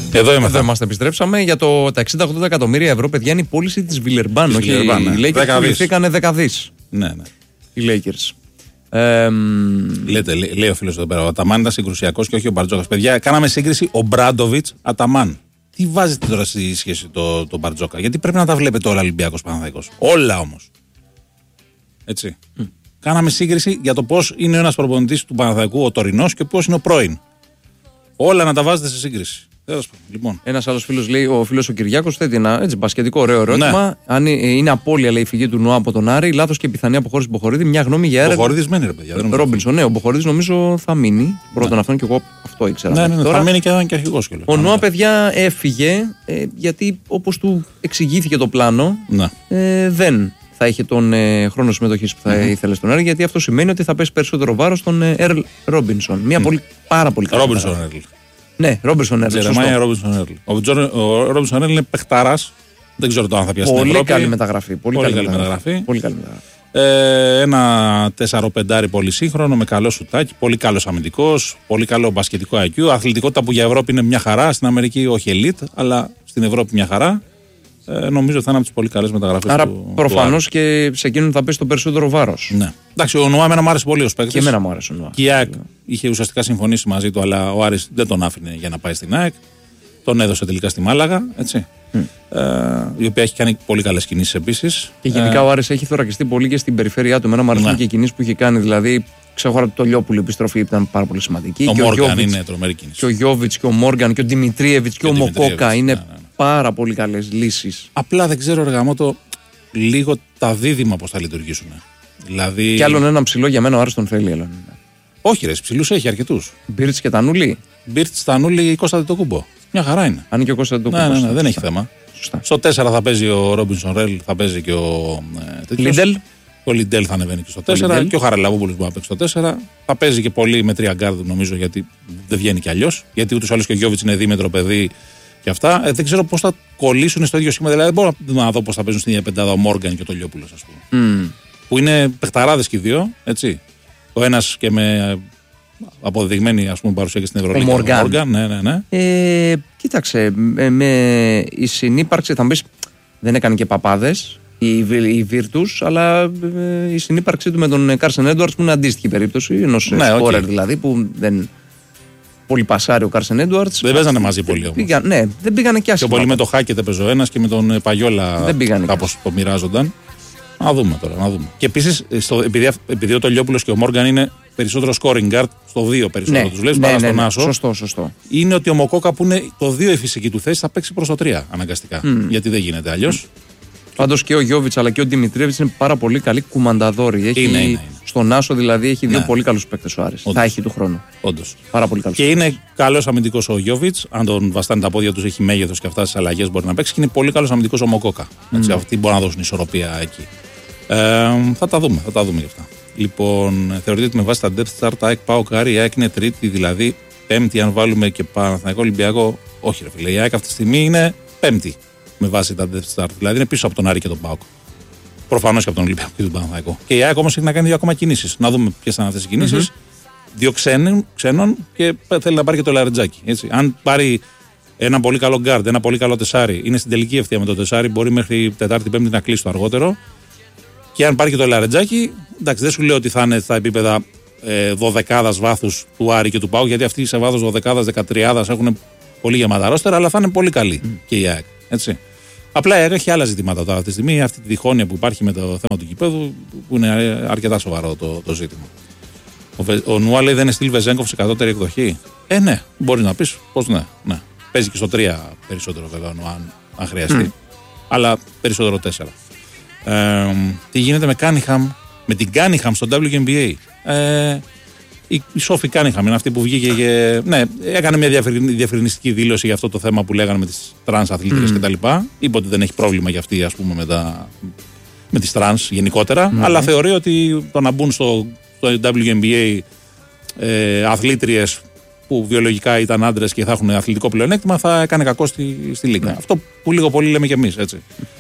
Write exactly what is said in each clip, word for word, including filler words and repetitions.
Εδώ είμαστε. Εδώ είμαστε, επιστρέψαμε. Για το, τα εξήντα ογδόντα εκατομμύρια ευρώ, παιδιά, είναι η πώληση της Βιλερμπάν. Όχι, οι Lakers πουληθήκανε δεκαδείς. Ναι, ναι. Οι Lakers. Ε, Λέτε, λέ, λέει ο φίλος εδώ πέρα, ο Αταμάν ήταν συγκρουσιακός και όχι ο Μπαρτζόκας. Παιδιά, κάναμε σύγκριση ο Μπράντοβιτς Αταμάν. Τι βάζετε τώρα στη σχέση το, το Μπαρτζόκα? Γιατί πρέπει να τα βλέπετε όλα Ολυμπιακός Παναθηναϊκός. Όλα όμως. Έτσι. Mm. Κάναμε σύγκριση για το πώς είναι ένας προπονητής του Παναθηναϊκού ο τωρινός και πώς είναι ο πρώην. Όλα να τα βάζετε σε σύγκριση. Λοιπόν. Ένας άλλος φίλος λέει, ο φίλος ο Κυριάκος, θέτει ένα έτσι μπασκετικό ωραίο ερώτημα. Ναι. Αν είναι απώλεια, λέει, η φυγή του Νουά από τον Άρη, λάθος και πιθανή αποχώρηση Μποχορίδη, μια γνώμη για έρευνα. Μποχορίδης μένει, ρε παιδιά. Ρόμπινσον, ναι, ο Μποχορίδης νομίζω θα μείνει. Πρώτον, ναι. αυτόν και εγώ αυτό ήξερα. Ναι, ναι, ναι, τώρα. Θα μείνει και έναν και αρχηγός κιόλας. Ο Νουά, παιδιά, έφυγε ε, γιατί όπως του εξηγήθηκε το πλάνο, ναι. ε, δεν θα είχε τον ε, χρόνο συμμετοχής που θα mm-hmm. ήθελε στον Άρη, γιατί αυτό σημαίνει ότι θα πέσει περισσότερο βάρος στον Ερλ Ρόμπινσον. Μια mm. πολύ, πάρα πολύ καλή. Ρόμπινσον Ερλ. Ναι, Ρόμπινσον Ερλ. Ο Ρόμπινσον Ερλ είναι παιχτάρας. Δεν ξέρω το αν θα πιάσει την Ευρώπη. Καλή μεταγραφή. Πολύ, πολύ καλή μεταγραφή. Πολύ καλή μεταγραφή. Ε, ένα τέσσερα πέντε πολύ σύγχρονο με καλό σουτάκι. Πολύ καλός αμυντικός. Πολύ καλό μπασκετικό άι κιου. Αθλητικότητα που για Ευρώπη είναι μια χαρά. Στην Αμερική όχι elite, αλλά στην Ευρώπη μια χαρά. Ε, νομίζω ότι θα είναι από τις πολύ καλές μεταγραφές. Άρα του, προφανώς του και σε εκείνον θα πέσει το περισσότερο βάρος. Ναι. Εντάξει, ο Νουά εμένα μου άρεσε πολύ ως παίκτης. Και εμένα μου άρεσε ο Νουά. Και η ΑΕΚ είχε ουσιαστικά συμφωνήσει μαζί του, αλλά ο Άρης δεν τον άφηνε για να πάει στην ΑΕΚ. Τον έδωσε τελικά στη Μάλαγα, έτσι. Mm. Ε, η οποία έχει κάνει πολύ καλές κινήσεις επίσης. Και γενικά ε, ο Άρης έχει θωρακιστεί πολύ και στην περιφέρειά του. Εμένα μου αρέσουν ναι. και οι κινήσεις που είχε κάνει. Δηλαδή, ξεχωρά το Λιόπουλο, η επιστροφή ήταν πάρα πολύ σημαντική. Ο Μόργαν είναι τρομερή κίνηση. Και ο Γιόβιτς και ο Μόργαν και ο Δημητρίεβιτς και, και ο Μοκόκα είναι ναι, ναι, ναι. πάρα πολύ καλές λύσεις. Απλά δεν ξέρω, ρε γαμώτο, λίγο τα δίδυμα πώς θα λειτουργήσουν. Δηλαδή... Κι άλλον έναν ψηλό για μένα ο Άρης τον θέλει. Άλλον. Όχι, ρε, ψηλούς έχει αρκετούς. Μπίρτς και Τανούλη. Μπίρτς, Τανούλη, Κώστα Αντετοκούμπο. Μια χαρά είναι. Αν και ο Κώστα Αντετοκούμπο. Ναι, ναι, ναι, δεν έχει θέμα. Σωστά. Στο τέσσερα θα παίζει ο Ρόμπινσον Ρέλ, θα παίζει και ο ε, Λίντελ. Ο Λιντέλ θα ανεβαίνει και στο τέσσερα και ο Χαραλαμπόπουλος μπορεί να παίξει στο τέσσερα. Θα παίζει και πολύ με τρία γκάρδ νομίζω, γιατί δεν βγαίνει κι αλλιώς. Γιατί ούτως ή άλλως και ο Γιόβιτς είναι δίμετρο παιδί και αυτά. Ε, δεν ξέρω πώς θα κολλήσουν στο ίδιο σχήμα. Δηλαδή δεν μπορώ να δω πώς θα παίζουν στην ίδια πεντάδα ο Μόργαν και ο Λιόπουλος, ας πούμε. Mm. Που είναι παιχταράδες και οι δύο, έτσι. Ο ένας και με αποδεδειγμένη ας πούμε, παρουσία και στην Ευρωλίγα. Ο Μόργαν. Ναι, ναι, ναι. Ε, κοίταξε, με, με η συνύπαρξη θα μου πεις, δεν έκανε και παπάδες. Η, η Virtus, αλλά ε, η συνύπαρξή του με τον Κάρσεν Έντουαρτς που είναι αντίστοιχη περίπτωση ενός ναι, σκόρερ okay. δηλαδή που δεν πολύ πασάρει ο Κάρσεν Έντουαρτς. Δεν παίζανε μαζί πολύ όμως. Πήγαν, ναι, δεν πήγανε κι άσχημα. Πιο πολύ με το Χάκετ έπαιζε ο ένας και με τον Παγιόλα κάπως το μοιράζονταν. Να δούμε τώρα, να δούμε. Και επίσης, επειδή, επειδή ο Τολιόπουλος και ο Μόργαν είναι περισσότερο scoring guard, στο δύο περισσότερο ναι, τους βλέπεις ναι, παρά ναι, στον ναι, Άσο. Σωστό, σωστό. Είναι ότι ο Μοκόκα που είναι το δύο η φυσική του θέση θα παίξει προς το τρία αναγκαστικά. Mm. Γιατί δεν γίνεται αλλιώς. Πάντως και ο Γιόβιτς αλλά και ο Δημητρίεβιτς είναι πάρα πολύ καλοί κουμανταδόροι. Έχει, είναι, είναι, είναι. Στον Άσο δηλαδή έχει δύο ναι. πολύ καλούς παίκτες ο Άρης. Θα έχει του χρόνου. Όντως. Πάρα πολύ καλούς. Και παίκτες. Είναι καλός αμυντικός ο Γιόβιτς. Αν τον βαστάνε τα πόδια του, έχει μέγεθος και αυτά στις αλλαγές μπορεί να παίξει. Και είναι πολύ καλός αμυντικός ο Μοκόκα. Mm. Αυτοί μπορούν να δώσουν ισορροπία εκεί. Ε, θα τα δούμε, θα τα δούμε γι' αυτά. Λοιπόν, θεωρείτε ότι με βάση τα depth chart, ΑΕΚ πάω Κάρι, η ΑΕΚ είναι τρίτη, δηλαδή πέμπτη, αν βάλουμε και Παναθηναϊκό Ολυμπιακό. Όχι, ρε φίλε, η ΑΕΚ αυτή τη στιγμή είναι πέμπτη με βάση τα depth chart. Δηλαδή είναι πίσω από τον Άρη και τον ΠΑΟΚ. Προφανώς και από τον Ολυμπιακό και τον Παναθηναϊκό. Και η ΑΕΚ όμως έχει να κάνει δύο ακόμα κινήσεις. Να δούμε ποιες θα είναι αυτές οι κινήσεις. Mm-hmm. Δύο ξένων, ξένων και θέλει να πάρει και το Λαρετζάκι. Έτσι. Αν πάρει ένα πολύ καλό γκάρντ, ένα πολύ καλό τεσάρι, είναι στην τελική ευθεία με το τεσάρι, μπορεί μέχρι Τετάρτη-Πέμπτη να κλείσει το αργότερο. Και αν πάρει και το Λαρετζάκι, εντάξει, δεν σου λέω ότι θα είναι στα επίπεδα ε, δωδεκάδας βάθους του Άρη και του ΠΑΟΚ, γιατί αυτοί σε βάθος δωδεκάδας, δεκατριάδας έχουν πολύ γεμάτα ρόστερα, αλλά θα είναι πολύ καλή mm. και η ΑΕΚ. Έτσι. Απλά η ΑΕΚ έχει άλλα ζητήματα τώρα αυτή τη στιγμή. Αυτή τη διχόνοια που υπάρχει με το θέμα του γηπέδου, που είναι αρκετά σοβαρό το, το ζήτημα. Ο, ο Νουά λέει δεν είναι στυλ Βεζέγκοφ σε κατώτερη εκδοχή. Ε, ναι, μπορεί να πει πως ναι, ναι. Παίζει και στο τρία περισσότερο βέβαια, αν, αν χρειαστεί. Mm. Αλλά περισσότερο τέσσερα. Ε, τι γίνεται με Κάνιχαμ, με την Κάνιχαμ στο ντάμπλιου εν μπι έι. Ε, η, η Σόφη Κάνιχαμ είναι αυτή που βγήκε και. Ναι, έκανε μια διευκρινιστική δήλωση για αυτό το θέμα που λέγανε με τις τρανς αθλήτριες mm. κτλ. Είπε ότι δεν έχει πρόβλημα για αυτή, ας πούμε, με, τα, με τις τρανς γενικότερα. Mm. Αλλά θεωρεί ότι το να μπουν στο, στο ντάμπλιου εν μπι έι ε, αθλήτριες που βιολογικά ήταν άντρες και θα έχουν αθλητικό πλεονέκτημα θα έκανε κακό στη, στη Λίγκα. Mm. Αυτό που λίγο πολύ λέμε κι εμείς, έτσι.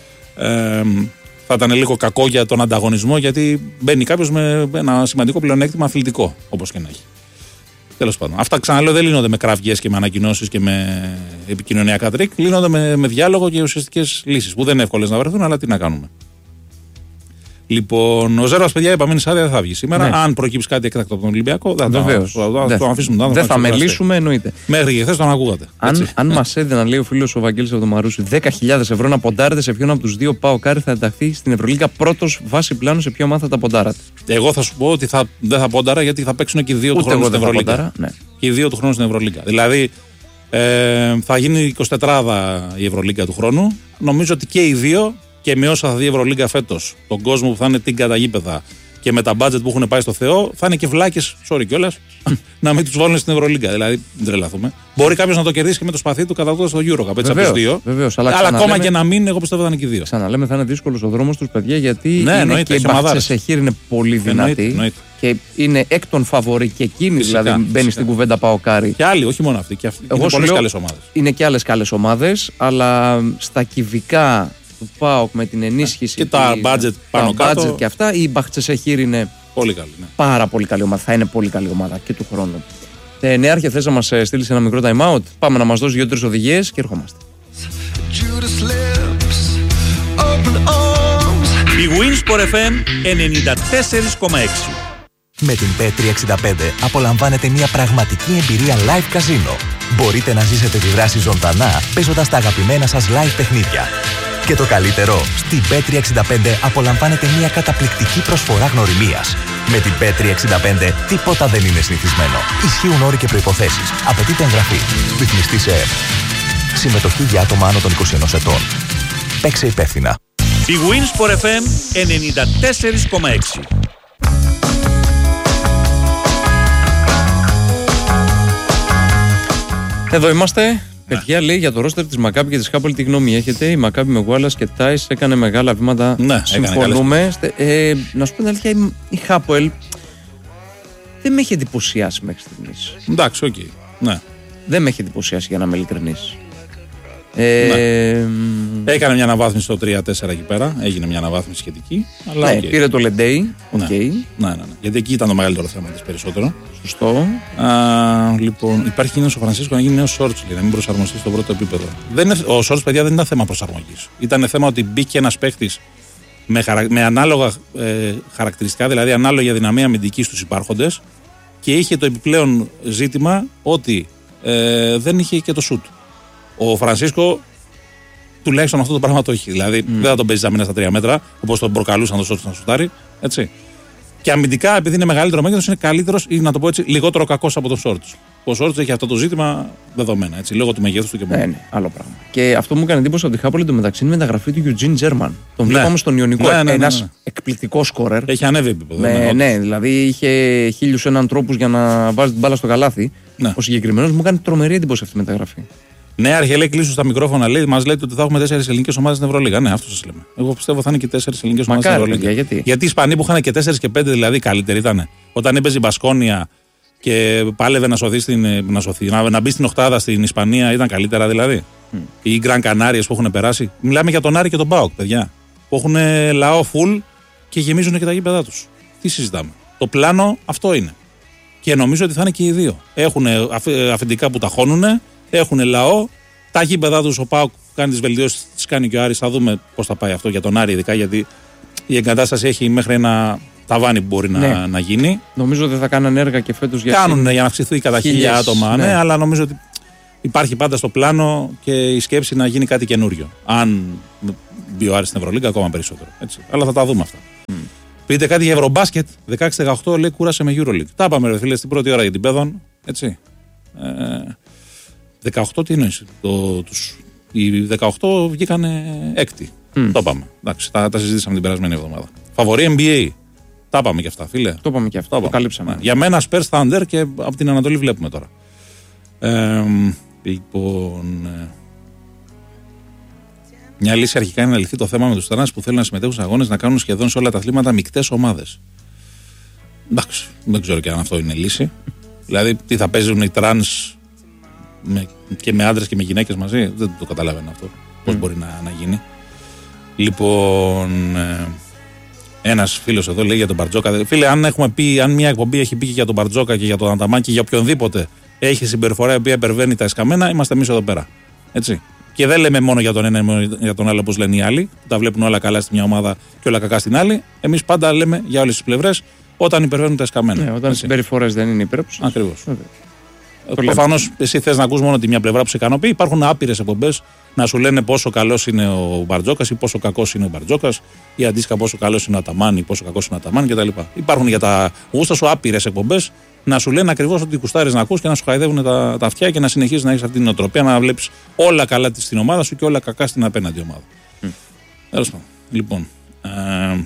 Ε, θα ήταν λίγο κακό για τον ανταγωνισμό, γιατί μπαίνει κάποιος με ένα σημαντικό πλεονέκτημα αθλητικό, όπως και να έχει. Τέλος πάντων. Αυτά ξαναλέω δεν λύνονται με κραυγές και με ανακοινώσεις και με επικοινωνιακά τρίκ. Λύνονται με, με διάλογο και ουσιαστικές λύσεις που δεν είναι εύκολες να βρεθούν, αλλά τι να κάνουμε. Λοιπόν, ο Ζέρβας, παιδιά, είπαμε είναι άδεια, δεν θα βγει σήμερα. Ναι. Αν προκύψει κάτι έκτακτο από τον Ολυμπιακό, δεν θα το, το αφήσουμε. Δεν δε θα μελήσουμε, εννοείται. Μέχρι και χθες τον ακούγατε. Αν, αν μας έδιναν, λέει ο φίλος ο Βαγγέλης από το Μαρούσι, δέκα χιλιάδες ευρώ να ποντάρετε σε ποιον από τους δύο ΠΑΟΚ θα ενταχθεί στην Ευρωλίγκα πρώτος βάση πλάνου, σε ποιο ομάδα θα τα ποντάρατε. Εγώ θα σου πω ότι θα, δεν θα πόνταρα γιατί θα παίξουν και οι δύο του χρόνου στην Ευρωλίγκα. Ναι. Και οι δύο του χρόνου στην Ευρωλίγκα. Δηλαδή ε, θα γίνει εικοσιτετράδα η Ευρωλίγκα του χρόνου. Νομίζω ότι και οι δύο. Και με όσα θα δει η Ευρωλίγκα φέτος, τον κόσμο που θα είναι την καταγίπεδα και με τα μπάτζετ που έχουν πάει στο Θεό, θα είναι και βλάκες, sorry κιόλας, να μην τους βάλουν στην Ευρωλίγκα. Δηλαδή, δεν τρελαθούμε. Μπορεί κάποιος να το κερδίσει και με το σπαθί του κατά στο EuroCup, έτσι από τους δύο. Βεβαίως, αλλά αλλά ακόμα και να μην, εγώ πιστεύω θα είναι και οι δύο. Ξαναλέμε, θα είναι δύσκολος ο δρόμος τους, παιδιά, γιατί ναι, είναι εννοείται, και η Μπαχτσεσεχήρ είναι πολύ δυνατή. Εννοείται, εννοείται. Και είναι εκ των φαβορί και εκείνη, φυσικά, δηλαδή μπαίνει φυσικά στην κουβέντα ΠΑΟΚάρι. Και άλλοι, όχι μόνο αυτοί. Και αυτοί. Είναι πολλές καλές ομάδες. Είναι και άλλες καλές ομάδες, αλλά στα κυβικά του ΠΑΟΚ με την ενίσχυση και τα budget πάνω τα κάτω budget και αυτά, η Μπαχτσεσεχήρ είναι πολύ καλή, ναι. πάρα πολύ καλή ομάδα. Θα είναι πολύ καλή ομάδα και του χρόνου. Ε, Νεάρχε, θες να μας στείλεις ένα μικρό time out? Πάμε να μας δώσεις δύο-τρεις οδηγίες και ερχόμαστε. Η Winsport εφ εμ ενενήντα τέσσερα κόμμα έξι. Με την πι τριακόσια εξήντα πέντε απολαμβάνετε μια πραγματική εμπειρία live καζίνο. Μπορείτε να ζήσετε τη δράση ζωντανά παίζοντας τα αγαπημένα σας live παιχνίδια. Και το καλύτερο, στην πι τριακόσια εξήντα πέντε απολαμβάνετε μια καταπληκτική προσφορά γνωριμίας. Με την πι τριακόσια εξήντα πέντε τίποτα δεν είναι συνηθισμένο. Ισχύουν όροι και προϋποθέσεις. Απαιτείται εγγραφή. Ρυθμιστή σε ΕΕΠ. Συμμετοχή για άτομα άνω των είκοσι ενός ετών. Παίξε υπεύθυνα. Η Winsport εφ εμ ενενήντα τέσσερα κόμμα έξι. Εδώ είμαστε. Παιδιά, λέει για το ρόστερ της Μακάμπι και της Χάπολ, τι γνώμη έχετε? Η Μακάμπι με Γουάλλας και Τάις έκανε μεγάλα βήματα. Ναι, συμφωνούμε. Ε, να σου πω την αλήθεια, η Χάπολ δεν με έχει εντυπωσιάσει μέχρι στιγμής. Εντάξει, οκ. Okay. Ναι. Δεν με έχει εντυπωσιάσει, για να είμαι ειλικρινής. Ε, ναι. Έκανε μια αναβάθμιση στο τρία τέσσερα εκεί πέρα. Έγινε μια αναβάθμιση σχετική. Αλλά ναι, okay. Πήρε το Λεντέι. Okay. Ναι. Ναι, ναι, ναι. Γιατί εκεί ήταν το μεγαλύτερο θέμα της περισσότερο. Σωστό. Α, λοιπόν, υπάρχει κίνδυνος ο Φρανσίσκο να γίνει νέο Σόρτς, να μην προσαρμοστεί στο πρώτο επίπεδο. Δεν είναι, ο Σόρτς, παιδιά, δεν ήταν θέμα προσαρμογής. Ήταν θέμα ότι μπήκε ένας παίχτης με, χαρα, με ανάλογα ε, χαρακτηριστικά, δηλαδή ανάλογη αδυναμία αμυντική στους υπάρχοντες και είχε το επιπλέον ζήτημα ότι ε, δεν είχε και το σουτ. Ο Φρανσίσκο τουλάχιστον αυτό το πράγμα το έχει. Δηλαδή mm. δεν θα τον παίζει αμήνα στα τρία μέτρα, όπως τον προκαλούσαν το Σόρτς να σουτάρει. Έτσι. Και αμυντικά, επειδή είναι μεγαλύτερο μέγεθος, είναι καλύτερος ή να το πω έτσι, λιγότερο κακός από τον Σόρτς. Ο Σόρτς έχει αυτό το ζήτημα δεδομένα, έτσι, λόγω του μεγέθους του και μόνο. Ναι, ναι, άλλο πράγμα. Και αυτό μου έκανε εντύπωση από τη Χάπολη εντωμεταξύ είναι μεταγραφή του Eugene German. Τον ναι. βλέπαμε στον Ιωνικό. Ναι, ναι, ναι, ναι. Ένας εκπληκτικός σκόρερ. Έχει ανέβει επίπεδο. Ναι, ναι, ναι, δηλαδή είχε χίλιους έναν τρόπους για να βάζει την μπάλα στο καλάθι. Ναι. Ο συγκεκριμένος μου έκανε τρομερή εντύπωση αυτή η μεταγραφή. Ναι, αρχιελέ, κλείσου στα μικρόφωνα. Μας λέτε ότι θα έχουμε τέσσερις ελληνικές ομάδες στην Ευρωλίγα. Ναι, αυτό σας λέμε. Εγώ πιστεύω θα είναι και τέσσερις ελληνικές ομάδες στην Ευρωλίγα. Γιατί? γιατί οι Ισπανοί που είχαν και τέσσερις και πέντε δηλαδή καλύτεροι ήταν. Όταν έπαιζε η Μπασκόνια και πάλευε να, σωθεί στην, να, σωθεί, να, να μπει στην οκτάδα στην Ισπανία, ήταν καλύτερα δηλαδή. Mm. Οι Γκραν Κανάριες που έχουν περάσει. Μιλάμε για τον Άρη και τον Πάοκ, παιδιά. Που έχουν λαό full και γεμίζουν και τα γήπεδά τους. Τι συζητάμε. Το πλάνο αυτό είναι. Και νομίζω ότι θα είναι και οι δύο. Έχουν αφεντικά που ταχώνουν, έχουν λαό. Τα γήπεδά του ο ΠΑΟΚ κάνει τις βελτιώσεις, τις κάνει και ο Άρης. Θα δούμε πώς θα πάει αυτό για τον Άρη, ειδικά γιατί η εγκατάσταση έχει μέχρι ένα ταβάνι που μπορεί να, ναι. να γίνει. Νομίζω ότι θα κάνουν έργα και φέτος για Κάνουν για να αυξηθεί κατά χίλια άτομα, ναι. ναι, αλλά νομίζω ότι υπάρχει πάντα στο πλάνο και η σκέψη να γίνει κάτι καινούριο. Αν μπει ο Άρης στην Ευρωλίγκα, ακόμα περισσότερο. Έτσι. Αλλά θα τα δούμε αυτά. Mm. Πείτε κάτι για Ευρωμπάσκετ. δεκαέξι δεκαοκτώ λέει κούρασε με EuroLeague. Τα είπαμε, ρε φίλε, στην πρώτη ώρα για την Πέδων. Έτσι. Ε, δεκαοκτώ τι εννοείς, το, τους, οι δεκαοκτώ βγήκανε έκτη. Mm. Το είπαμε. Εντάξει, τα, τα συζήτησαμε την περασμένη εβδομάδα. Φαβορί εν μπι έι. Τα είπαμε και αυτά, φίλε. Το είπαμε και αυτά. Το, το καλύψαμε. Ναι. Για μένα Spurs Thunder και από την Ανατολή βλέπουμε τώρα. Ε, λοιπόν. Ε, μια λύση αρχικά είναι να λυθεί το θέμα με τους τρανς που θέλουν να συμμετέχουν στους αγώνες να κάνουν σχεδόν σε όλα τα αθλήματα μεικτές ομάδες. Εντάξει, δεν ξέρω και αν αυτό είναι λύση. Δηλαδή, τι θα παίζουν οι τρανς με, και με άντρες και με γυναίκες μαζί, δεν το καταλαβαίνω αυτό. Πώς mm. μπορεί να, να γίνει. Λοιπόν, ε, Ένας φίλος εδώ λέει για τον Μπαρτζόκα. Φίλε, αν έχουμε πει, αν μια εκπομπή έχει πει και για τον Μπαρτζόκα και για τον Αταμάν και για οποιονδήποτε έχει συμπεριφορά η οποία υπερβαίνει τα εσκαμμένα, είμαστε εμείς εδώ πέρα. Έτσι. Και δεν λέμε μόνο για τον ένα ή για τον άλλο όπως λένε οι άλλοι, που τα βλέπουν όλα καλά στη μια ομάδα και όλα κακά στην άλλη. Εμείς πάντα λέμε για όλες τις πλευρές όταν υπερβαίνουν τα εσκαμμένα. Ναι, όταν οι συμπεριφορές δεν είναι υπέροχες. Ακριβώς. Προφανώς εσύ θες να ακούς μόνο τη μια πλευρά που σε ικανοποιεί. Υπάρχουν άπειρες εκπομπές να σου λένε πόσο καλός είναι ο Μπαρτζόκας ή πόσο κακός είναι ο Μπαρτζόκας ή αντίστοιχα πόσο καλός είναι ο Αταμάν ή πόσο κακός είναι ο Αταμάν κτλ. Υπάρχουν για τα γούστα σου άπειρες εκπομπές να σου λένε ακριβώς ότι κουστάρεις να ακούς και να σου χαϊδεύουν τα, τα αυτιά και να συνεχίζεις να έχεις αυτή την νοοτροπία να βλέπεις όλα καλά στην ομάδα σου και όλα κακά στην απέναντι ομάδα. Τέλος πάντων. Λοιπόν. Ε...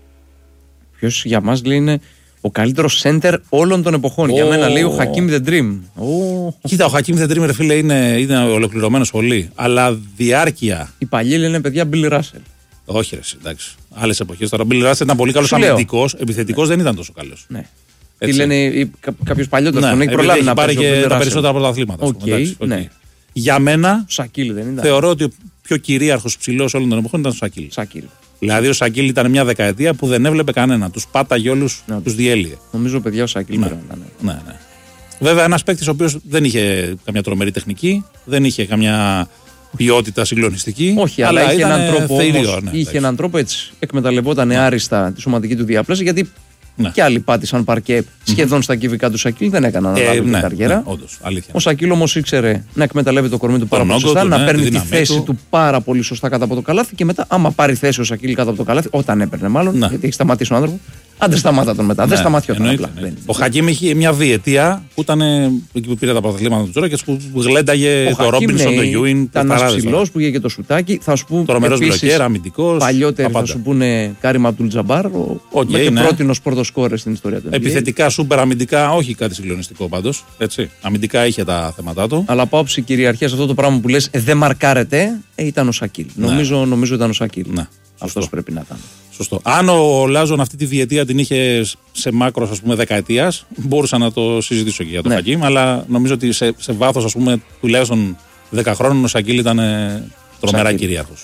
Ποιος για μας λέει είναι ο καλύτερος center όλων των εποχών. Oh. Για μένα λέει ο Χακίμ The Dream. Oh. Κοίτα, ο Χακίμ The Dream, ρε φίλε, είναι, είναι ολοκληρωμένος πολύ. Αλλά διάρκεια. Οι παλιοί λένε παιδιά Bill Russell. Όχι, ρε, εντάξει. Άλλες εποχές τώρα. Ο Bill Russell ήταν πολύ καλός αμυντικός. Επιθετικός ναι. δεν ήταν τόσο καλός. Ναι. Τι λένε κάποιος παλιότερος, ναι, τον έχει προλάβει να πάρει και τα περισσότερα πρωταθλήματα. Okay, okay. Ναι. Για μένα, Σακίλ δεν ήταν. Θεωρώ ότι ο πιο κυρίαρχος ψηλός όλων των εποχών ήταν ο Σακίλ. Σακίλ. Δηλαδή ο Σακίλ ήταν μια δεκαετία που δεν έβλεπε κανένα. Τους πάταγε όλους, ναι, τους διέλυε. Νομίζω παιδιά ο Σακίλ ναι. ήταν. Ναι, ναι. Βέβαια ένας παίκτης ο οποίος δεν είχε καμιά τρομερή τεχνική, δεν είχε καμιά ποιότητα συγκλονιστική. Όχι, αλλά, αλλά είχε, έναν τρόπο, θεϊριό, όμως, ναι, είχε έναν τρόπο έτσι. Εκμεταλλευόταν ναι. άριστα τη σωματική του διάπλαση γιατί. Ναι. Και άλλοι πάτησαν παρκέ σχεδόν mm-hmm. στα κύβικά του Σακίλ, δεν έκαναν ε, ανάλογη ναι, καριέρα. Ναι, όντως, αλήθεια. Ο Σακίλ όμως ήξερε να εκμεταλλεύει το κορμί του πάρα πολύ σωστά, του, να ναι, παίρνει τη, τη θέση του. του πάρα πολύ σωστά κάτω από το καλάθι και μετά, άμα πάρει θέση ο Σακίλ κάτω από το καλάθι, όταν έπαιρνε μάλλον, ναι. γιατί έχει σταματήσει ο άνθρωπο, άντε σταμάτα τον μετά. Ναι, δεν σταματιόταν απλά. Ναι. Ο Χακίμ είχε μια διετία που ήταν εκεί που πήρε τα πρωταθλήματα του τώρα και που γλένταγε το Ρόμπινσον, το Γιούιν. Ήταν ένα ψηλό που είχε και το σουτάκι. Θα σου πω επίσης, παλιότεροι θα σου πούνε Κάριμ Αμπτούλ Τζαμπάρ, ο πρότινος πορτοσκόρερ στην ιστορία του. Επιθετικά, σούπερ αμυντικά, όχι κάτι συγκλονιστικό πάντως. Αμυντικά είχε τα θέματα του. Αλλά από άποψη κυριαρχία, αυτό το πράγμα που λες, ε, δεν μαρκάρεται, ε, ήταν ο Σακίλ. Ναι. Νομίζω, νομίζω ήταν ο Σακίλ. Ναι. Αυτός πρέπει να ήταν. Σωστό. Αν ο Λάζον αυτή τη διετία την είχε σε μάκρος, ας πούμε, δεκαετίας, μπορούσα να το συζητήσω και για τον ναι. Χακίμ, αλλά νομίζω ότι σε, σε βάθος, ας πούμε, τουλάχιστον δέκα χρόνων ο Σακίλ ήταν τρομερά κυρίαρχος.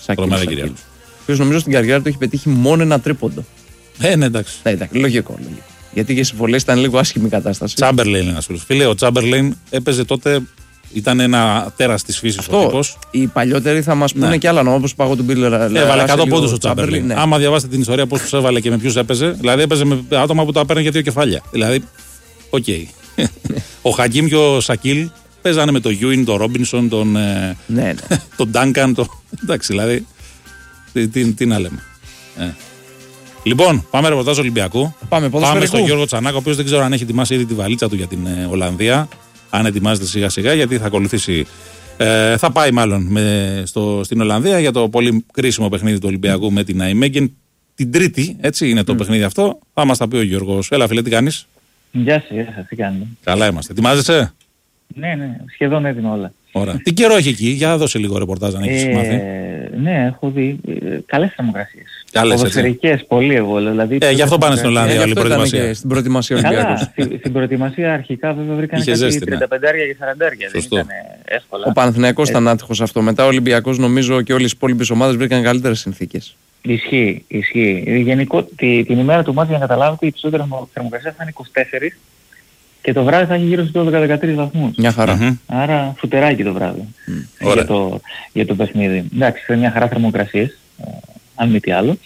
Ποιος νομίζω στην καριέρα του έχει πετύχει μόνο ένα τρίποντο. Ε, ναι, εντάξει. Ναι, εντάξει, λογικό, λογικό. Γιατί για συμβολές ήταν λίγο άσχημη κατάσταση. Τσάμπερλεϊν είναι ένας φίλος. Φίλε, ο Τσάμπερλεϊν έπαιζε τότε, ήταν ένα τέρας της φύσης ο τύπος. Οι παλιότεροι θα μας πούνε ναι. κι άλλα νόμο, όπως πάγω του Μπίλ Ράσελ. Έβαλε εκατό πόντους ο Τσάμπερλεϊν. Ναι. Άμα διαβάσετε την ιστορία πώς τους έβαλε και με ποιους έπαιζε, δηλαδή έπαιζε με άτομα που τα παίρνουν για δύο κεφάλια. Δηλαδή, οκ. Okay. Ο Χακίμ και ο Σακίλ παίζανε με τον Γιούιν, τον Ρόμπινσον, τον, ναι, ναι. τον Ντάνκαν. Το... Εντάξει, δηλαδή, τι, τι, τι να λέμε. Ε. Λοιπόν, πάμε ρεπορτάζ Ολυμπιακού. Πάμε, πάμε στον Γιώργο Τσανάκα, ο οποίος δεν ξέρω αν έχει ετοιμάσει ήδη τη βαλίτσα του για την ε, Ολλανδία. Αν ετοιμάζεται σιγά σιγά, γιατί θα ακολουθήσει. Ε, θα πάει μάλλον με, στο, στην Ολλανδία για το πολύ κρίσιμο παιχνίδι του Ολυμπιακού με την Ναϊμέγγεν. Την Τρίτη, έτσι είναι το mm. παιχνίδι αυτό. Θα μας τα πει ο Γιώργος. Έλα, φίλε, τι κάνεις? Γεια σας, γεια σας, τι κάνετε? Καλά είμαστε. Ετοιμάζεσαι? Ναι, ναι, σχεδόν έτοιμα όλα. Ωραία. Τι καιρό έχει εκεί, για δώσε λίγο ρεπορτάζ αν έχεις ε, μάθει. Ναι, έχω δει ε, καλές θερμοκρασίες. Καλές, ποδοσφαιρικές, πολύ εγώ. Δηλαδή, ε, γι' αυτό πάνε στην Ολλανδία όλη η προετοιμασία. Στην προετοιμασία Ολυμπιακός. Στην, στην προετοιμασία αρχικά βέβαια βρήκαν κάτι τριάντα πέντε και σαράντα. Δεν ήταν εύκολα. Ο Παναθηναϊκός ήταν άτυχος αυτό. Μετά ο Ολυμπιακός νομίζω και όλες οι υπόλοιπες ομάδες βρήκαν καλύτερες συνθήκες. Ισχύει, ισχύει. Γενικό, τη, την ημέρα του μάτια για να καταλάβετε η υψηλότερη θερμοκρασία θα είναι είκοσι τέσσερα και το βράδυ θα έχει γύρω στους δώδεκα με δεκατρείς βαθμούς. Μια χαρά. Mm-hmm. Άρα φουτεράκι το βράδυ mm. για, το, για το παιχνίδι. Εντάξει, είναι μια χαρά θερμοκρασίες, ε, αν μη τι άλλο.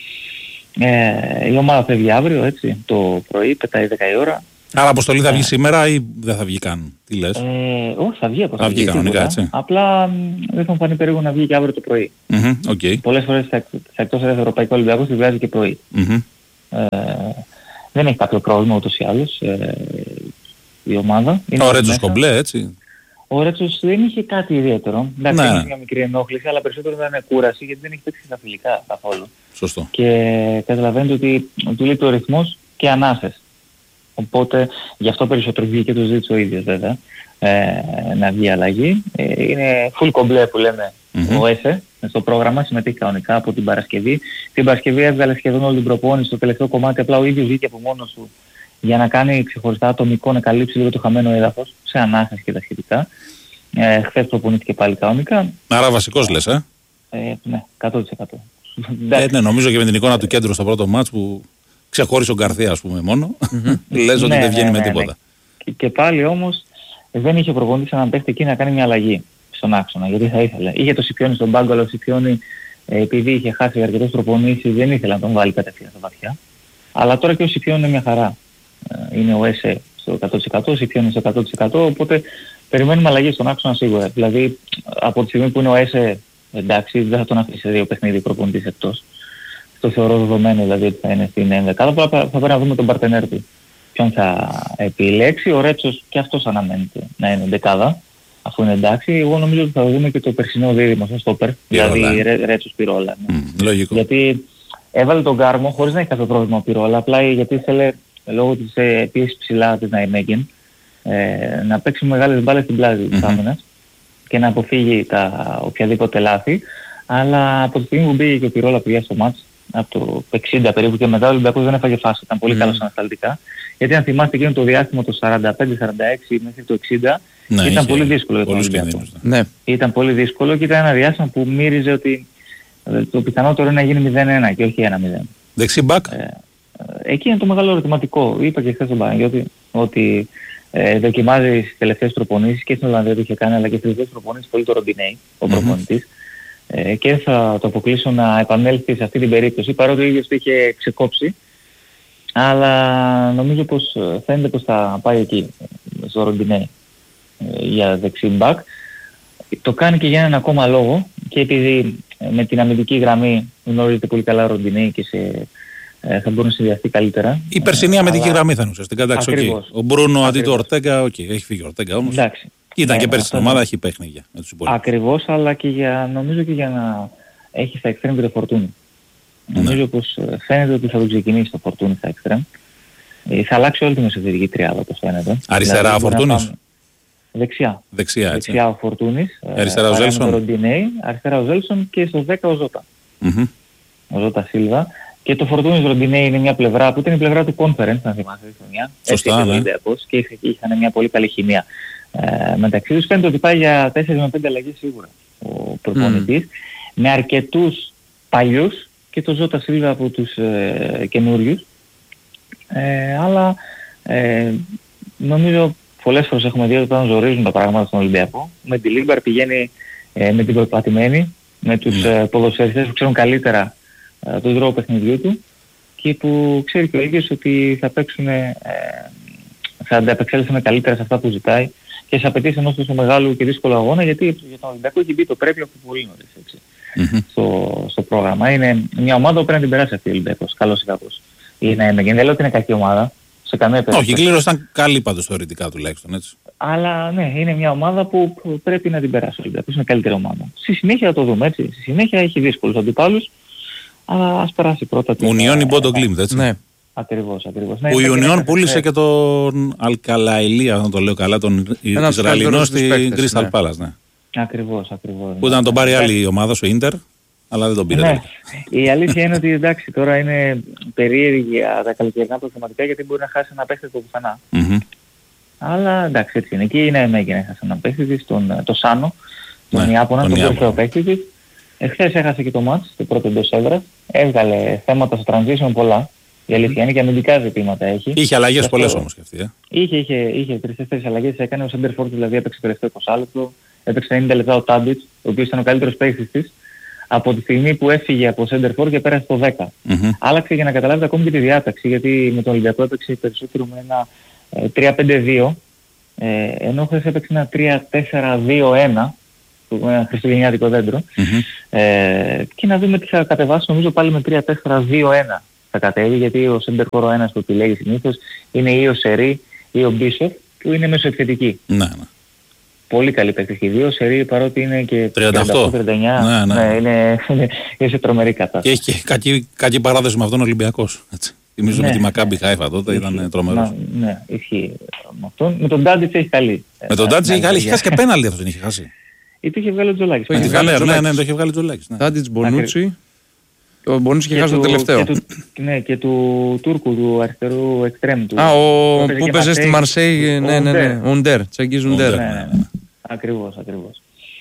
Ε, η ομάδα φεύγει αύριο, έτσι, το πρωί, πετάει δέκα η ώρα. Άρα αποστολή θα βγει σήμερα ή δεν θα βγει καν? Τι λες? Ε, όχι, θα βγει αποστολή. Θα βγει κανονικά, έτσι. Απλά δεν θα μου φανεί περίπου να βγει και αύριο το πρωί. Mm-hmm, okay. Πολλές φορές θα, θα εκτός από Ευρωπαϊκό Ολυμπιακό τη βγάζει και πρωί. Mm-hmm. Ε, δεν έχει κάποιο πρόβλημα ούτως ή άλλως ε, η ομάδα. Ο Ρέτσος κομπλέ, έτσι. Ο Ρέτσος δεν είχε κάτι ιδιαίτερο. Εντάξει, ναι. Είχε μια μικρή ενόχληση, αλλά περισσότερο ήταν κούραση γιατί δεν έχει παίξει στα φιλικά καθόλου. Σωστό. Και καταλαβαίνετε ότι του λείπει ο ρυθμός και ανάσες. Οπότε γι' αυτό περισσότερο βγήκε και το ζήτησε ο ίδιος βέβαια ε, να βγει αλλαγή. Ε, είναι full κομπλέ που λέμε mm-hmm. ο ΕΣΕ στο πρόγραμμα, συμμετείχε κανονικά από την Παρασκευή. Την Παρασκευή έβγαλε σχεδόν όλη την προπόνηση στο τελευταίο κομμάτι, απλά ο ίδιος βγήκε από μόνος του για να κάνει ξεχωριστά ατομικό, να καλύψει λίγο το χαμένο έδαφος σε ανάσες και τα σχετικά. Ε, χθες προπονήθηκε πάλι κανονικά. Άρα βασικός λες, ε? ε ναι, εκατό τοις εκατό. Ε, ναι, νομίζω και με την εικόνα του κέντρου στο πρώτο μάτς που Ξεχώρισε ο Γκαρθία, ας πούμε, μόνο. Λες ότι Ναι, δεν βγαίνει ναι, με ναι, τίποτα. ναι. Και, και πάλι όμως δεν είχε προπονητής έναν παίχτη εκεί να κάνει μια αλλαγή στον άξονα, γιατί θα ήθελε. Είχε το Σιπιόνι στον πάγκο, αλλά ο Σιπιόνι ε, επειδή είχε χάσει αρκετές προπονήσεις δεν ήθελε να τον βάλει κατευθείαν στα βαθιά. Αλλά τώρα και ο Σιπιόνι είναι μια χαρά. Ε, είναι ο ΕΣΕ στο εκατό τοις εκατό, ο Σιπιόνι στο εκατό τοις εκατό, οπότε περιμένουμε αλλαγή στον άξονα σίγουρα. Δηλαδή από τη στιγμή που είναι ο ΕΣΕ, εντάξει, δεν θα τον αφήσει σε δύο παιχνίδια προπονητής εκτός. Το θεωρώ δεδομένο δηλαδή ότι θα είναι στην ενδεκάδα, αλλά θα πρέπει να δούμε τον παρτενέρ του. Ποιον θα επιλέξει, ο Ρέτσος και αυτός αναμένεται να είναι δεκάδα, αφού είναι εντάξει. Εγώ νομίζω ότι θα δούμε και το περσινό δίδυμο στο στόπερ, δηλαδή Ρέ, Ρέτσος Πυρόλα. Ναι. Mm, λογικό. Γιατί έβαλε τον Γκάρμο χωρίς να έχει κάποιο πρόβλημα ο Πυρόλα, απλά γιατί ήθελε λόγω της ε, πίεσης ψηλά της Ναϊμέγγεν ε, να παίξει μεγάλες μπάλες στην πλάτη της mm-hmm. άμυνας και να αποφύγει τα οποιαδήποτε λάθη. Αλλά από τη στιγμή που μπήκε και ο Πυρόλα πήγε στο μάτς, από το εξήντα περίπου και μετά ο Ολυμπιακός δεν έφαγε φάση, ήταν πολύ mm. καλός ανασταλτικά. Γιατί αν θυμάστε εκείνο το διάστημα το σαράντα πέντε σαράντα έξι μέχρι το εξήντα ναι, ήταν είχε, πολύ δύσκολο για τον Ολυμπιακό. Ναι. Ήταν πολύ δύσκολο και ήταν ένα διάστημα που μύριζε ότι το πιθανότερο είναι να γίνει μηδέν ένα και όχι ένα μηδέν. Δεξί μπακ. Ε, εκεί είναι το μεγάλο ερωτηματικό. Είπα και χθες στον Παναγιώτη ότι ε, δοκιμάζει τις τελευταίες προπονήσεις και στην Ολλανδία το είχε κάνει, αλλά και στις τελευταίες προπονήσεις πολύ το Ροντινέι, ο mm-hmm. προπονητής. Ε, και θα το αποκλείσω να επανέλθει σε αυτή την περίπτωση, παρότι ο ίδιος το είχε ξεκόψει, αλλά νομίζω πως φαίνεται πως θα πάει εκεί, στο Ροντινέι, ε, για δεξί μπακ. Το κάνει και για έναν ακόμα λόγο, και επειδή με την αμυντική γραμμή γνωρίζετε πολύ καλά ο Ροντινέι και σε, ε, θα μπορεί να συνδυαστεί καλύτερα. Η περσινή αμυντική γραμμή θα είναι ουσιαστικά, εντάξει, okay. Ο Μπρούνο αντί του Ορτέγκα, οκ, okay. Έχει φύγει ο Ορτέγκα όμως. Εντάξει. Ήταν ναι, και πέρσι στην ομάδα, έχει παιχνίδια με τους υπόλοιπους. Ακριβώς, αλλά και για, νομίζω και για να έχει στα εξτρέμ και το Φορτούνι. Ναι. Νομίζω πως φαίνεται ότι θα το ξεκινήσει το Φορτούνι στα εξτρέμ. Ε, θα αλλάξει όλη τη μεσοθετική τριάδα, όπως φαίνεται. Αριστερά δηλαδή, ο Φορτούνις. Πάμε... Δεξιά. Δεξιά, έτσι. Δεξιά ο Φορτούνις. Αριστερά ο Ζέλσον. Ροντινέι, αριστερά ο Ζέλσον και στο δέκα ο Ζώτα. Mm-hmm. Ο Ζώτα Σίλβα. Και το Φορτούνις Ροντινέι είναι μια πλευρά που ήταν η πλευρά του Conference, να θυμάστε. Σωστά, ναι. Και είχαν μια πολύ καλή χημεία. Ε, μεταξύ τους φαίνεται ότι πάει για τέσσερα με πέντε αλλαγές σίγουρα ο προπονητής, mm. με αρκετούς παλιούς και το Ζώτα Σίλβα από τους ε, καινούριους. Ε, αλλά ε, νομίζω πολλές φορές έχουμε δει ότι όταν ζορίζουν τα πράγματα στον Ολυμπιακό, με τη Λίγκαρ πηγαίνει ε, με την προπατημένη, με τους mm. ε, ποδοσφαιριστές που ξέρουν καλύτερα ε, τον τρόπο παιχνιδιού του και που ξέρει και ο ίδιος ότι θα παίξουν, ε, θα ανταπεξέλθουν καλύτερα σε αυτά που ζητάει και σε απαιτήσει ενός τόσο μεγάλου και δύσκολου αγώνα, γιατί για τον Ολυμπιακό έχει μπει το πρέπει από πολύ νωρίς, έτσι, mm-hmm. στο, στο πρόγραμμα. Είναι μια ομάδα που πρέπει να την περάσει αυτή ο Ολυμπιακός, καλός ή κακός. Είναι, δεν λέω ότι είναι κακή ομάδα, σε καμία περίπτωση. Όχι, η κλήρωση ήταν καλή πάντως θεωρητικά τουλάχιστον, έτσι. Αλλά ναι, είναι μια ομάδα που πρέπει να την περάσει ο Ολυμπιακός, είναι καλύτερη ομάδα. Στη συνέχεια θα το δούμε, έτσι. Στη συνέχεια έχει δύσκολους αντιπάλους, αλλά ας περάσει πρώτα την... Ουνιόν ή Μπόντο Γκλίμπ, έτσι. Ναι. Ακριβώς, ακριβώς. Ναι, ο Ιουνιόν πούλησε και τον Αλκαλαηλί, αν το λέω καλά, τον Ισραηλινό στην Crystal Palace. Ναι. Ακριβώς, ακριβώς. Που ήταν να τον πάρει άλλη ομάδα, ο Ίντερ, αλλά δεν τον πήρε. Ναι. Η αλήθεια είναι ότι εντάξει, τώρα είναι περίεργη τα καλοκαιρινά προβληματικά, γιατί μπορεί να χάσει ένα παίχτη από πουθενά. Mm-hmm. Αλλά εντάξει, έτσι είναι. Εκεί είναι μέγενε, έχασε ένα παίχτη, τον το Σάνο, τον ναι, Ιάπωνα, τον, τον κορυφαίο παίχτη της. Εχθές έχασε και το μάτς, το πρώτο εντός έδρας. Έβγαλε θέματα στο transition πολλά. Η αλήθεια είναι και αμυντικά ζητήματα έχει. Είχε αλλαγές πολλές όμως και αυτή. Ε. Είχε, είχε, είχε τρεις-τέσσερις αλλαγές. Έκανε ο Σέντερφορντ, δηλαδή έπαιξε το τελευταίο είκοσι λεπτό. Έπαιξε ενενήντα λεπτά ο Τάντιτς, ο οποίος ήταν ο καλύτερος παίκτης της. Από τη στιγμή που έφυγε από Σέντερφορντ και πέρασε το δέκα. Mm-hmm. Άλλαξε για να καταλάβετε ακόμη και τη διάταξη, γιατί με τον Ολυμπιακό έπαιξε περισσότερο με ένα ε, τρία πέντε δύο, ε, ενώ χθες έπαιξε ένα τρία τέσσερα δύο ένα, ένα χριστουγεννιάτικο δέντρο. Mm-hmm. Ε, και να δούμε τι θα κατεβάσει, νομίζω πάλι με τρία τέσσερα δύο ένα. Θα κατέβει, γιατί ο Σέντερφορ ο ένας που επιλέγει συνήθως είναι ή ο Σερί ή ο Μπίσοφ, που είναι μεσοεπιθετικοί. Ναι, ναι. Πολύ καλή παίκτες και δύο. Ο Σερί, παρότι είναι και τριάντα οκτώ τριάντα εννιά, ναι, ναι. Ναι, είναι, είναι, είναι σε τρομερή κατάσταση. Και έχει και κακή, κακή παράδοση με αυτόν ο Ολυμπιακός. Θυμίζω ναι, με τη Μακάμπι Χάιφα τότε ισχύει, ήταν τρομερός. Ναι, ισχύει με αυτόν. Με τον Τάντιτς έχει καλή. Με τον Τάντιτς έχει καλή. Έχει χάσει και πέναλτι αυτός, δεν είχε χάσει. Ή το είχε βγάλει ο Τζολάκης. Ναι, ναι, το είχε βγάλει ο Τζολάκης. Τάντιτς, Μπονούτσι. Ο Μπονούτσι είχε χάσει το τελευταίο. Και του, ναι, και του Τούρκου, του αριστερού εξτρέμ του. Α, ο που παίζει στη Μαρσέη, ναι, ναι, ναι. Ουντέρ, Τσαγκίζ Ουντέρ. Ακριβώς, ακριβώς.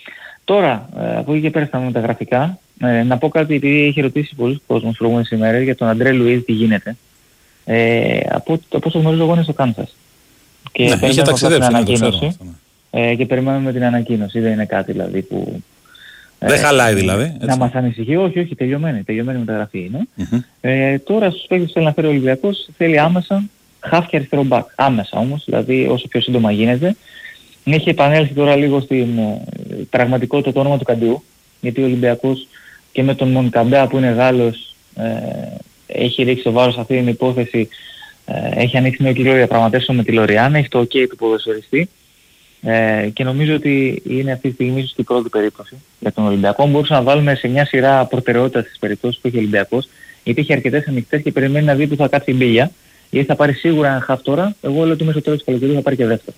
Τώρα, από εκεί και πέρα στα μεταγραφικά, να πω κάτι, επειδή έχει ρωτήσει πολλούς κόσμος προηγούμενες ημέρες για τον Αντρέ Λουίζ τι γίνεται. Ε, από, από όσο γνωρίζω εγώ είναι στο Κάνσας. Και ναι, είχε ταξιδέψει, την ναι, το ξέρω. Ε, και περιμένουμε την ανακοίνωση, δεν είναι κάτι δηλαδή που... Δεν ε, χαλάει δηλαδή. Έτσι. Να μας ανησυχεί, όχι, όχι, τελειωμένη, τελειωμένη μεταγραφή είναι. Mm-hmm. Ε, τώρα στους παίκτες που θέλει να φέρει ο Ολυμπιακός θέλει άμεσα χαφ και αριστερό μπακ. Άμεσα όμως, δηλαδή όσο πιο σύντομα γίνεται. Έχει επανέλθει τώρα λίγο στην ε, πραγματικότητα το όνομα του Καντιού, γιατί ο Ολυμπιακός και με τον Μονκαντά που είναι Γάλλος ε, έχει ρίξει το βάρος σε αυτή την υπόθεση, ε, έχει ανοίξει νέο κύκλο διαπραγματεύσεων με τη Λοριάννα, έχει το OK του ποδοσφαιριστή. Ε, και νομίζω ότι είναι αυτή τη στιγμή ίσως η πρώτη περίπτωση για τον Ολυμπιακό. Μπορούσαμε να βάλουμε σε μια σειρά προτεραιότητας στις περιπτώσεις που έχει ο Ολυμπιακός, γιατί έχει αρκετές ανοιχτές και περιμένει να δει που θα κάτσει η μπίλια, γιατί θα πάρει σίγουρα ένα χαφ τώρα. Εγώ λέω ότι μέσα στο τέλος του καλοκαιριού θα πάρει και δεύτερο.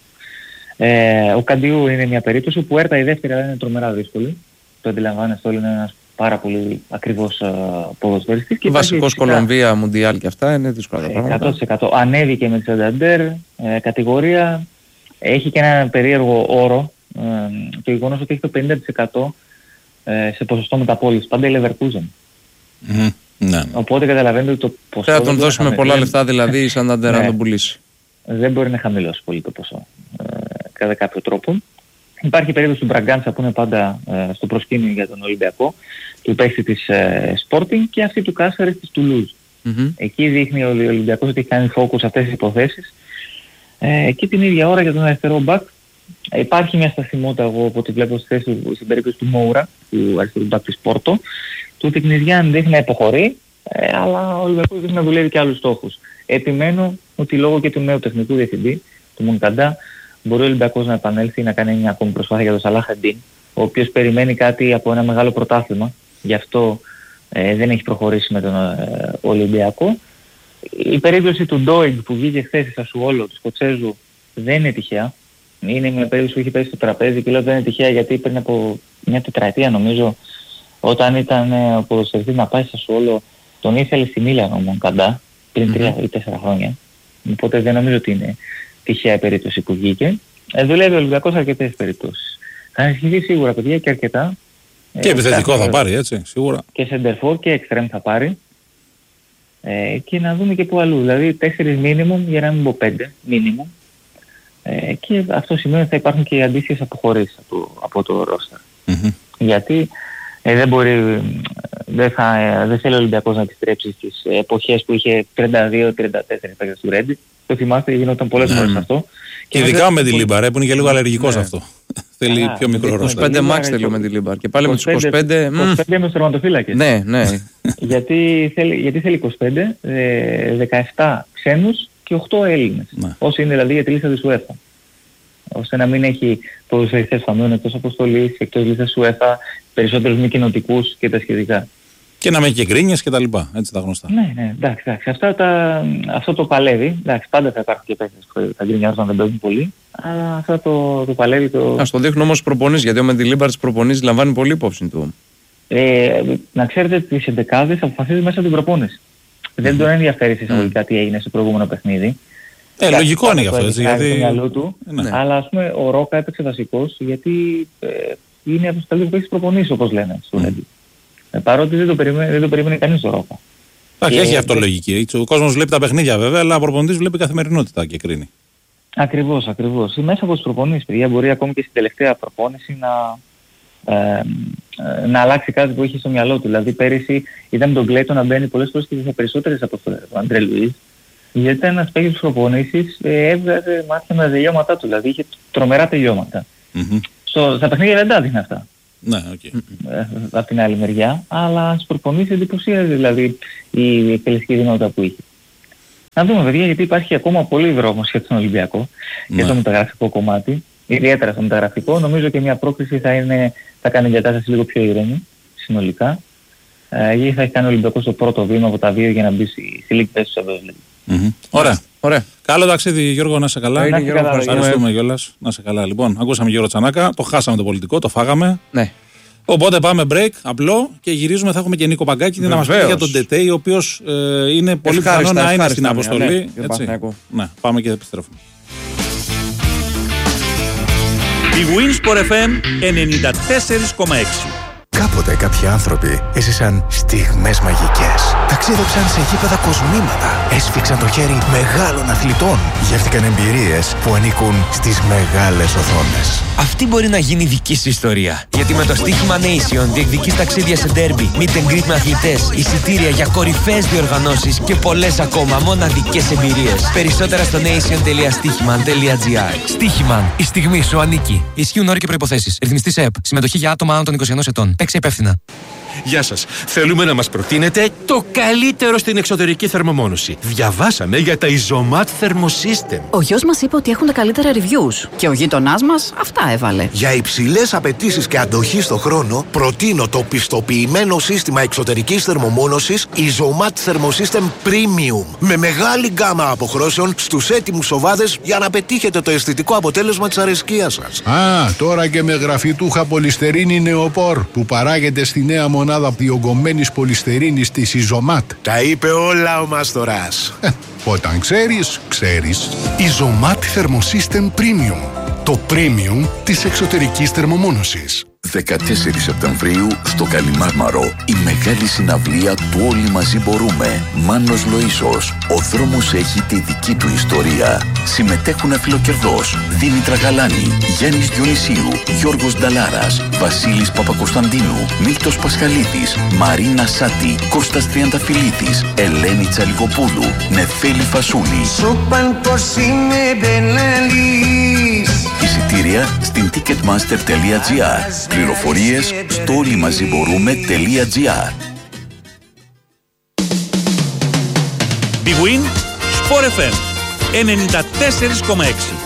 Ε, ο Καντιού είναι μια περίπτωση που έρτα η δεύτερη αλλά είναι τρομερά δύσκολη. Το αντιλαμβάνεστε όλοι, είναι ένας πάρα πολύ ακριβώς uh, ποδοσφαιριστής. Βασικός Κολομβία, Μουντιάλ και αυτά είναι δύσκολα τα πράγματα. εκατό τοις εκατό ανέβηκε με τη Σανταντέρ, ε, κατηγορία. Έχει και ένα περίεργο όρο, ε, το γεγονός ότι έχει το πενήντα τοις εκατό ε, σε ποσοστό μεταπώλησης. Πάντα η Leverkusen. Mm, ναι. Οπότε καταλαβαίνετε ότι το ποσό... Θα τον δώσουμε πολλά δεν... λεφτά δηλαδή η Σανταντέρ να τον πουλήσει. Δεν μπορεί να χαμηλώσει πολύ το ποσό, ε, κατά κάποιο τρόπο. Υπάρχει περίπτωση του Μπραγκάντσα που είναι πάντα ε, στο προσκήνιο για τον Ολυμπιακό, του παίκτη της ε, Sporting, και αυτή του Κάσαρης της Τουλούζ. Mm-hmm. Εκεί δείχνει ο Ολυμπιακός ότι έχει κάνει focus σε αυτές τις υποθέσεις. Ε, και την ίδια ώρα για τον αριστερό μπακ ε, υπάρχει μια στασιμότητα, εγώ από ό,τι βλέπω στη θέση, στην περίπτωση του Μόουρα, του αριστερού μπακ της Πόρτο. Του Τεκνιδιάν δείχνει να υποχωρεί, ε, αλλά ο Ολυμπιακός δείχνει να δουλεύει και άλλους στόχους. Επιμένω ότι λόγω και του νέου τεχνικού διευθυντή, του Μονκαντά, μπορεί ο Ολυμπιακός να επανέλθει να κάνει μια ακόμη προσπάθεια για τον Σαλάχ Αντίν, ο οποίος περιμένει κάτι από ένα μεγάλο πρωτάθλημα, γι' αυτό ε, δεν έχει προχωρήσει με τον ε, Ολυμπιακό. Η περίπτωση του Ντόιγκ που βγήκε χθες στη Σασουόλο, του Σκοτσέζου, δεν είναι τυχαία. Είναι μια περίπτωση που έχει πέσει στο τραπέζι και λέω δεν είναι τυχαία γιατί πριν από μια τετραετία νομίζω, όταν ήταν ε, ο ποδοσφαιριστής να πάει στη Σασουόλο, τον ήθελε στη Μίλαν ο Μονκαντά πριν τρία mm-hmm. ή τέσσερα χρόνια. Οπότε δεν νομίζω ότι είναι τυχαία η περίπτωση που βγήκε. Ε, δουλεύει ο Ολυμπιακός σε αρκετές περιπτώσεις. Θα ενισχυθεί σίγουρα παιδιά και αρκετά. Και ε, επιθετικό θα, θα πάρει έτσι, σίγουρα. Και σεντερφόρ και εξτρέμ θα πάρει. Ε, και να δούμε και που αλλού. Δηλαδή τέσσερις μίνιμουμ για να μην πω πέντε μίνιμουμ. Ε, και αυτό σημαίνει ότι θα υπάρχουν και αντίστοιχες αποχωρήσεις από, από το ρόστερ. Mm-hmm. Γιατί ε, δεν μπορεί, δεν, θα, ε, δεν θέλει ο Ολυμπιακός να επιστρέψει στις εποχές που είχε τριάντα δύο τριάντα τέσσερα παίκτες του Ρέντι. Το θυμάστε, γινόταν πολλές φορές mm. αυτό. Και ειδικά με τη Λίμπαρ, που είναι και λίγο αλλεργικός ναι. αυτό. Θέλει Άρα, πιο μικρό ρόστερ. είκοσι πέντε μάξ θέλει με τη Λίμπαρ. Και πάλι με τους είκοσι πέντε... είκοσι πέντε με τους τερματοφύλακες. Ναι, ναι. γιατί, θέλει, γιατί θέλει είκοσι πέντε, δεκαεπτά ξένους και οκτώ Έλληνες. Ναι. Όσοι είναι δηλαδή για τη λίστα της UEFA. Ώστε να μην έχει ποδοσφαιριστές φαμίων εκτός αποστολής, εκτός λίστας UEFA, περισσότερους μη κοινοτικούς και τα σχετικά. Και να μην έχει και γκρίνιες και τα λοιπά, έτσι τα γνωστά. Ναι, ναι, εντάξει, εντάξει. Αυτά τα, αυτό το παλεύει. Εντάξει, πάντα θα υπάρχουν και παίκτες που θα γκρινιάζουν αν δεν παίζουν πολύ. Αλλά αυτό το, το παλεύει το... Ας το δείχνω όμως προπονήσεις, γιατί ο Μεντιλίμπαρ τις προπονήσεις λαμβάνει πολύ υπόψη του. Ε, να ξέρετε ότι τις εντεκάδες αποφασίζει μέσα από την προπόνηση. Mm. Δεν τον ενδιαφέρει εισαγωγικά mm. τι έγινε στο προηγούμενο παιχνίδι. Ε, Κάτι λογικό είναι γι' αυτό, έτσι. Γιατί... στο μυαλό του, ναι. Αλλά ας πούμε ο Ρόκα έπαιξε βασικός, γιατί ε, είναι από τους καλύτερους που έχει προπονήσει, όπως λένε στο Ρέντι. Mm. Ε, παρότι δεν το περίμενε, δεν το περίμενε κανείς το Ρόκα. Εντάξει, έχει αυτό λογική. Ο κόσμος βλέπει τα παιχνίδια βέβαια, αλλά ο προπονητής βλέπει καθημερινότητα και κρίνει. Ακριβώς, ακριβώς. Ή μέσα από τις προπονήσεις, παιδιά, μπορεί ακόμη και στην τελευταία προπόνηση να, ε, ε, να αλλάξει κάτι που είχε στο μυαλό του. Δηλαδή πέρυσι είδαμε τον Κλέιτο να μπαίνει πολλές φορές και σε περισσότερες αποστολές του Αντρέ Λουίς, γιατί ήταν ένας παίκτης της προπονήσεις, ε, έβγαζε μάτια με τα τελειώματά του, δηλαδή είχε τρομερά τελειώματα. Mm-hmm. Στο, στα παιχνίδια δεν τα δείχνει αυτά. Ναι, okay. ε, από την άλλη μεριά, αλλά στις προπονήσεις εντυπωσίαζε δηλαδή η εκτελεστική δυνατότητα που είχε. Να δούμε παιδιά, γιατί υπάρχει ακόμα πολύ δρόμος για τον Ολυμπιακό, ναι. για το μεταγραφικό κομμάτι, ιδιαίτερα στο μεταγραφικό. Νομίζω και μια πρόκληση θα, είναι, θα κάνει την κατάσταση λίγο πιο ήρεμη συνολικά. Ε, γιατί θα έχει κάνει ο Ολυμπιακός το πρώτο βήμα από τα δύο για να μπει στη League Best του Champions League. Mm-hmm. Ωραία. Ωραία. Καλό ταξίδι Γιώργο, να σε καλά. Να σε καλά. Ευχαριστούμε κιόλας. Να σε καλά. Λοιπόν, ακούσαμε Γιώργο Τσανάκα, το χάσαμε το πολιτικό, το φάγαμε. Ναι. Οπότε πάμε break, απλό, και γυρίζουμε. Θα έχουμε και Νίκο Παγκάκη να μας πει για τον Τετέι, ο οποίος ε, είναι πολύ πιθανό να είναι στην αποστολή. Ναι, έτσι. Ναι, πάμε και επιστρέφουμε. Η Winsport εφ εμ ενενήντα τέσσερα κόμμα έξι. Κάποτε κάποιοι άνθρωποι έζησαν στιγμές μαγικές. Ταξίδεψαν σε γήπεδα κοσμήματα. Έσφιξαν το χέρι μεγάλων αθλητών. Γεύτηκαν εμπειρίες που ανήκουν στις μεγάλες οθόνες. Αυτή μπορεί να γίνει δική σου ιστορία. Γιατί με το στοίχημα Nation διεκδικείς ταξίδια σε ντέρμπι, meet and greet με αθλητές, εισιτήρια για κορυφαίες διοργανώσεις και πολλές ακόμα μοναδικές εμπειρίες. Περισσότερα στο nation τελεία στοίχημαν τελεία gr. Στοίχημαν. Η στιγμή σου ανήκει. Ισχύουν όροι και προϋποθέσεις. Ρυθμιστής ΕΕΠ. Συμμετοχή για άτομα άνω των είκοσι ενός ετών. Παίξε υπεύθυνα. Γεια σας. Θέλουμε να μας προτείνετε το καλύτερο στην εξωτερική θερμομόνωση. Διαβάσαμε για τα Isomat Thermosystem. Ο γιος μας είπε ότι έχουν τα καλύτερα reviews και ο γείτονάς μας αυτά έβαλε. Για υψηλές απαιτήσεις και αντοχή στο χρόνο, προτείνω το πιστοποιημένο σύστημα εξωτερικής θερμομόνωσης Isomat Thermosystem Premium. Με μεγάλη γκάμα αποχρώσεων στους έτοιμους σοβάδες για να πετύχετε το αισθητικό αποτέλεσμα της αρεσκίας σας. Α, τώρα και με γραφιτούχα πολυστερίνη νεοπόρ που παράγεται στη νέα μονάδα διογκωμένης πολυστερίνης της Isomat. Τα είπε όλα ο Μάστορας. Ε, όταν ξέρεις, ξέρεις. Isomat Thermosystem Premium. Το premium της εξωτερικής θερμομόνωσης. δεκατέσσερις Σεπτεμβρίου στο Καλιμάρμαρο η μεγάλη συναυλία του Όλοι Μαζί Μπορούμε. Μάνος Λοΐσος. Ο δρόμος έχει τη δική του ιστορία. Συμμετέχουν αφιλοκερδός Δήμητρα Γαλάνη, Γιάννης Διονυσίου, Γιώργος Νταλάρας, Βασίλης Παπακοσταντίνου, Μίλτος Πασχαλίδης, Μαρίνα Σάτη, Κώστας Τριανταφυλλίδης, Ελένη Τσαλικοπούλου, Νεφέλη Φασούλη. Σούπαν πως είμαι μπεναλής. Εισιτήρια στην ticketmaster τελεία gr. Πληροφορίες στο όλοιμαζιμπορούμε τελεία gr. Big Win, Sport εφ εμ ενενήντα τέσσερα κόμμα έξι.